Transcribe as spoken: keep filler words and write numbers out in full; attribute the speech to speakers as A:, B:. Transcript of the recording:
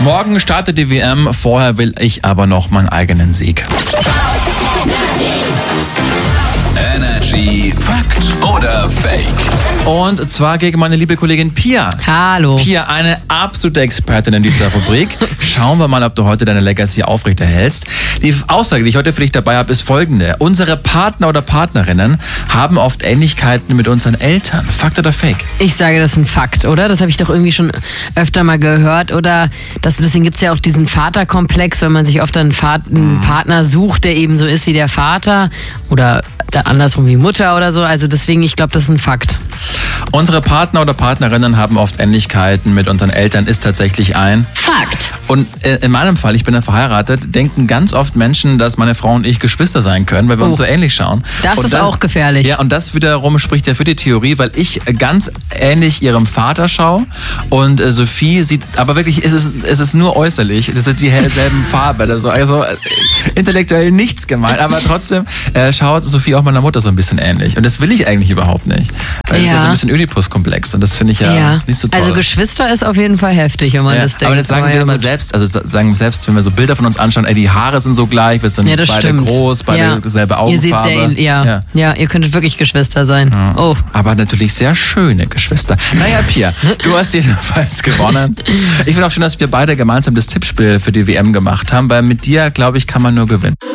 A: Morgen startet die W M, vorher will ich aber noch meinen eigenen Sieg.
B: Energy Fakt oder Fake?
A: Und zwar gegen meine liebe Kollegin Pia.
C: Hallo.
A: Pia, eine absolute Expertin in dieser Rubrik. Schauen wir mal, ob du heute deine Legacy aufrechterhältst. Die Aussage, die ich heute für dich dabei habe, ist folgende. Unsere Partner oder Partnerinnen haben oft Ähnlichkeiten mit unseren Eltern. Fakt oder Fake?
C: Ich sage, das ist ein Fakt, oder? Das habe ich doch irgendwie schon öfter mal gehört. Oder das, deswegen gibt es ja auch diesen Vaterkomplex, wenn man sich oft einen, Vater, einen Partner sucht, der eben so ist wie der Vater. Oder andersrum wie Mutter oder so. Also deswegen, ich glaube, das ist ein Fakt.
A: Unsere Partner oder Partnerinnen haben oft Ähnlichkeiten mit unseren Eltern, ist tatsächlich ein
C: Fakt.
A: Und in meinem Fall, ich bin ja verheiratet, denken ganz oft Menschen, dass meine Frau und ich Geschwister sein können, weil wir
C: Oh.
A: uns so ähnlich schauen.
C: Das
A: und
C: ist
A: dann,
C: auch gefährlich.
A: Ja, und das wiederum spricht ja für die Theorie, weil ich ganz ähnlich ihrem Vater schaue und äh, Sophie sieht, aber wirklich, es ist, es ist nur äußerlich, das ist die selben Farbe, also, also äh, intellektuell nichts gemeint, aber trotzdem äh, schaut Sophie auch meiner Mutter so ein bisschen ähnlich. Und das will ich eigentlich überhaupt nicht, weil das
C: Ja.
A: ist ja so ein bisschen Oedipus-Komplex und das finde ich ja,
C: Ja.
A: nicht so toll.
C: Also Geschwister ist auf jeden Fall heftig, wenn man
A: Ja,
C: das denkt.
A: aber das sagen
C: Aber
A: wir
C: ja,
A: immer
C: gut.
A: selbst, also sagen wir selbst, wenn wir so Bilder von uns anschauen, ey, die Haare sind so gleich, wir sind
C: Ja, das
A: beide
C: stimmt.
A: groß, beide
C: Ja.
A: dieselbe
C: Ihr seht
A: Augenfarbe.
C: sehr ähnlich, ja.
A: Ja.
C: ja. ihr könntet wirklich Geschwister sein.
A: Ja.
C: Oh.
A: Aber natürlich sehr schöne Geschwister. Naja, Pia, du hast jedenfalls gewonnen. Ich finde auch schön, dass wir beide gemeinsam das Tippspiel für die W M gemacht haben, weil mit dir, glaube ich, kann man nur gewinnen.